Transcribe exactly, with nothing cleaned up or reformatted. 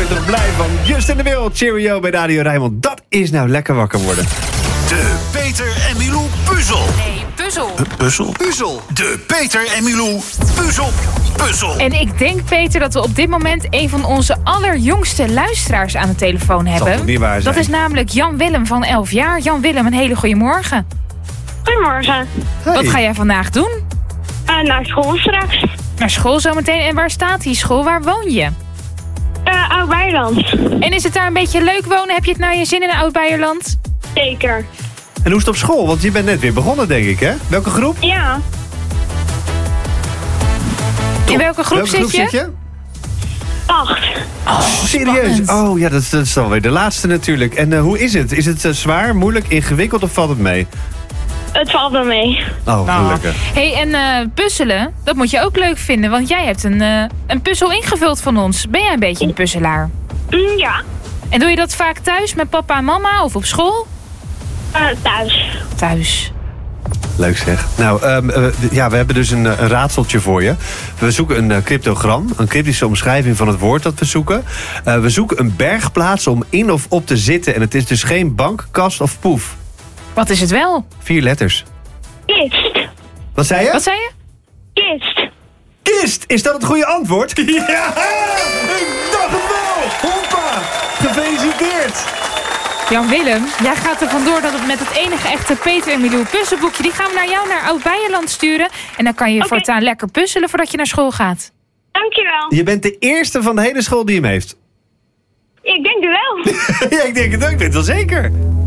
wordt er blij van. Just in de wereld, cheerio bij Radio Rijnmond. Dat is nou lekker wakker worden. De Peter en Milou puzzel. Nee, puzzel. Uh, puzzel? Puzzel. De Peter en Milou puzzel. Puzzel. En ik denk, Peter, dat we op dit moment een van onze allerjongste luisteraars aan de telefoon hebben. Dat zal toch niet waar zijn? Dat is namelijk Jan Willem van elf jaar. Jan Willem, een hele goede morgen. Goedemorgen. Hey. Wat ga jij vandaag doen? Uh, naar school straks. Naar school zometeen. En waar staat die school? Waar woon je? Uh, Oud-Beierland. En is het daar een beetje leuk wonen? Heb je het naar je zin in Oud-Beierland? Zeker. En hoe is het op school? Want je bent net weer begonnen, denk ik, hè? Welke groep? Ja. In welke groep, Welke groep zit, je? zit je? Acht. Oh, serieus? spannend. Oh ja, dat is, dat is dan weer de laatste natuurlijk. En uh, hoe is het? Is het uh, zwaar, moeilijk, ingewikkeld of valt het mee? Het valt wel mee. Oh, Nou. gelukkig. Hey, en uh, puzzelen, dat moet je ook leuk vinden. Want jij hebt een, uh, een puzzel ingevuld van ons. Ben jij een beetje een puzzelaar? Mm, ja. En doe je dat vaak thuis met papa en mama of op school? Uh, thuis. Thuis. Leuk zeg. Nou, um, uh, ja, we hebben dus een, een raadseltje voor je. We zoeken een uh, cryptogram, een cryptische omschrijving van het woord dat we zoeken. Uh, we zoeken een bergplaats om in of op te zitten. En het is dus geen bank, kast of poef. Wat is het wel? Vier letters. Kist. Wat zei je? Wat zei je? Kist. Kist! Is dat het goede antwoord? Ja! Ik dacht het wel! Hoppa! Gefeliciteerd! Jan Willem, jij gaat er vandoor dat het met het enige echte Peter en Milou puzzelboekje... die gaan we naar jou naar Oud-Beierland sturen. En dan kan je Oké. voortaan lekker puzzelen voordat je naar school gaat. Dankjewel. Je bent de eerste van de hele school die hem heeft. Ik denk er wel. Ja, ik denk het ook. Ik weet het wel zeker.